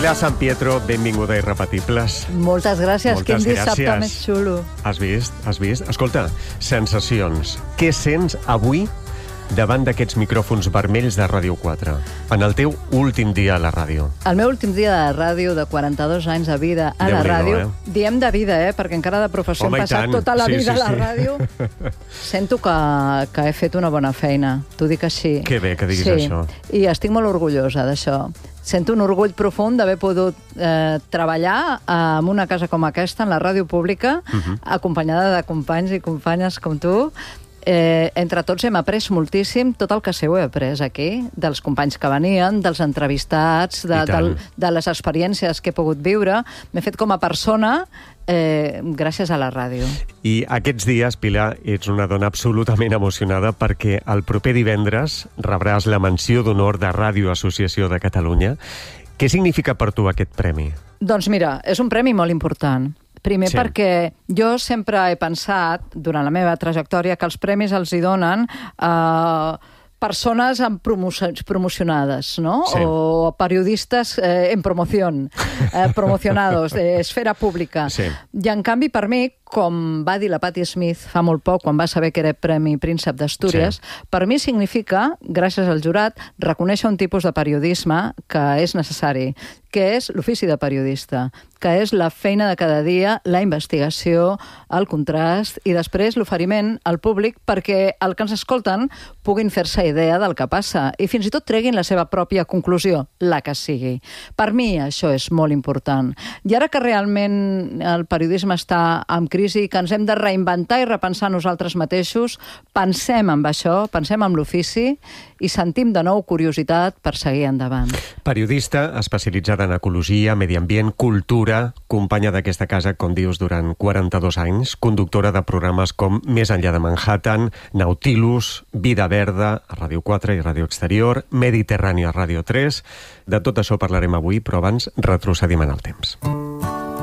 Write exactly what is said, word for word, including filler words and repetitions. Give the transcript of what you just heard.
Pilar San Pietro, benvinguda a Irrepetibles. Moltes gràcies, Moltes quin dissabte gràcies. més xulo. Has vist? Has vist? Escolta, sensacions. Què sents avui davant d'aquests micròfons vermells de Ràdio quatre, en el teu últim dia a la ràdio? El meu últim dia de ràdio, de quaranta-dos anys de vida a la Déu-n'hi-do, ràdio, eh? diem de vida, eh? Perquè encara de professió Home, hem i passat tant. tota la Sí, vida sí, a la sí. ràdio. Sento que, que he fet una bona feina, t'ho dic així. Que bé que diguis sí. això. I estic molt orgullosa d'això. Sento un orgull profund d'haver pogut eh, treballar en una casa com aquesta, en la ràdio pública, Mhm. acompanyada de companys i companyes com tu. Eh, entre tots hem après moltíssim. Tot el que sé ho he après aquí, dels companys que venien, dels entrevistats, de, I tant. del, de les experiències que he pogut viure. M'he fet com a persona eh, gràcies a la ràdio. I aquests dies, Pilar, ets una dona absolutament emocionada perquè el proper divendres rebràs la menció d'honor de Ràdio Associació de Catalunya. Què significa per tu aquest premi? Doncs mira, és un premi molt important. Primer Sí. perquè jo sempre he pensat, durant la meva trajectòria, que els premis els hi donen a persones en promoci promocionades, no? Sí. O periodistes eh, en promoció, eh, promocionados, de esfera pública. Sí. I en canvi, per mi, com va dir la Patti Smith fa molt poc, quan va saber que era Premi Príncep d'Astúries, Sí. per mi significa, gràcies al jurat, reconèixer un tipus de periodisme que és necessari, que és l'ofici de periodista, que és la feina de cada dia, la investigació, el contrast i després l'oferiment al públic perquè el que ens escolten puguin fer-se idea del que passa i fins i tot treguin la seva pròpia conclusió, la que sigui. Per mi això és molt important. I ara que realment el periodisme està en crisi, que ens hem de reinventar i repensar nosaltres mateixos, pensem en això, pensem en l'ofici i sentim de nou curiositat per seguir endavant. Periodista especialitzada en ecologia, medi ambient, cultura, companya d'aquesta casa, com dius, durant quaranta-dos anys, conductora de programes com Més enllà de Manhattan, Nautilus, Vida Verda, a Ràdio quatre i Ràdio Exterior, Mediterrani a Ràdio tres. De tot això parlarem avui, però abans retrocedim en el temps.